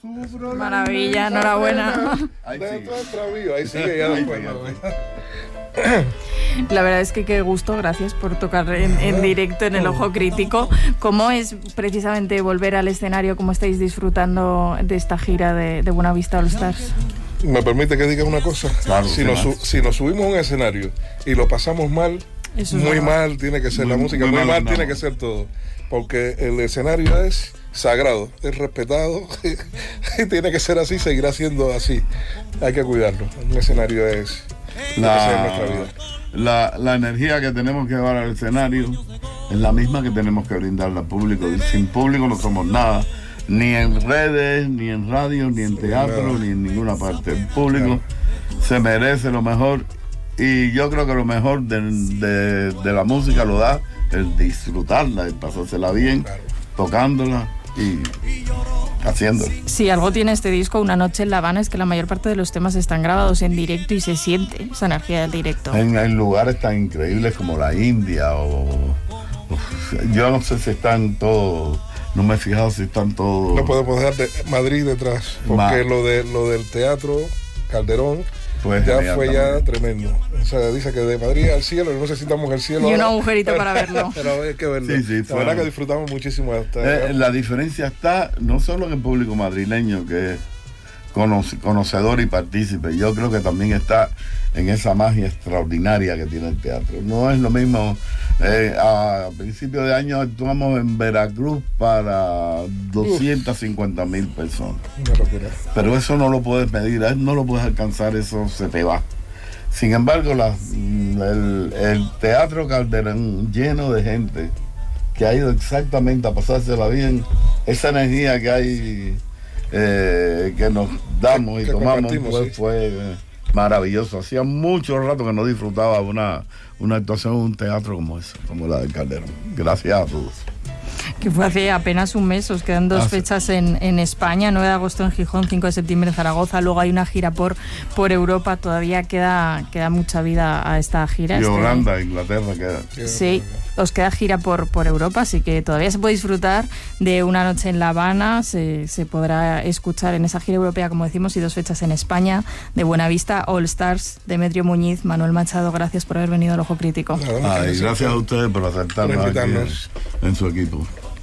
Maravilla, enhorabuena. Ahí sigue ya después. La verdad es que qué gusto, gracias por tocar en directo en el Ojo Crítico. ¿Cómo es precisamente volver al escenario? ¿Cómo estáis disfrutando de esta gira de Buenavista All Stars? ¿Me permite que diga una cosa? Claro, si nos subimos a un escenario y lo pasamos mal, muy mal tiene que ser la música, muy mal tiene que ser todo. Porque el escenario es sagrado, es respetado y tiene que ser así, seguirá siendo así. Hay que cuidarlo. Un escenario es nuestra vida. La energía que tenemos que llevar al escenario es la misma que tenemos que brindarle al público. Sin público no somos nada, ni en redes, ni en radio, ni en teatro, ni en ninguna parte. El público se merece lo mejor, y yo creo que lo mejor de la música lo da el disfrutarla, el pasársela bien, tocándola y haciéndolo. Si algo tiene este disco, Una noche en La Habana, es que la mayor parte de los temas están grabados en directo y se siente esa energía del directo. En lugares tan increíbles como la India yo no sé si están todos, no me he fijado si están todos. No podemos dejar de Madrid detrás, porque lo del teatro Calderón pues ya fue ya tremendo. O sea, dice que de Madrid al cielo, no sé si estamos en el cielo. Y un agujerito para verlo. Pero hay que verlo. Sí, la verdad que disfrutamos muchísimo. La diferencia está no solo en el público madrileño, que es conocedor y partícipe. Yo creo que también está en esa magia extraordinaria que tiene el teatro. No es lo mismo. A principios de año actuamos en Veracruz para 250,000 personas. Una locura. Pero eso no lo puedes medir, no lo puedes alcanzar, eso se te va. Sin embargo, el Teatro Calderón lleno de gente que ha ido exactamente a pasársela bien, esa energía que hay, que nos damos y tomamos, pues, fue maravilloso. Hacía mucho rato que no disfrutaba una actuación en un teatro como esa, como la del Calderón. Gracias a todos. Que fue hace apenas un mes, os quedan dos fechas en España, 9 de agosto en Gijón, 5 de septiembre en Zaragoza, luego hay una gira por Europa, todavía queda mucha vida a esta gira. Y Holanda, Inglaterra queda. Sí, os queda gira por Europa, así que todavía se puede disfrutar de Una noche en La Habana, se podrá escuchar en esa gira europea, como decimos, y 2 fechas en España, de Buenavista All Stars, Demetrio Muñiz, Manuel Machado, gracias por haber venido al Ojo Crítico. Y gracias a ustedes por aceptarnos aquí en su equipo.